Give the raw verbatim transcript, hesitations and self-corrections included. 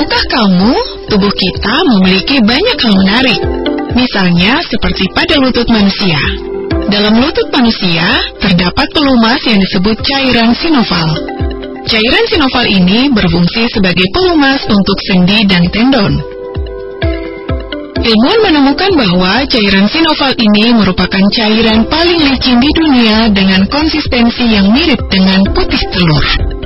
Tahukah kamu, tubuh kita memiliki banyak hal menarik. Misalnya seperti pada lutut manusia. Dalam lutut manusia, terdapat pelumas yang disebut cairan sinoval. Cairan sinoval ini berfungsi sebagai pelumas untuk sendi dan tendon. Ilmuwan menemukan bahwa cairan sinoval ini merupakan cairan paling licin di dunia dengan konsistensi yang mirip dengan putih telur.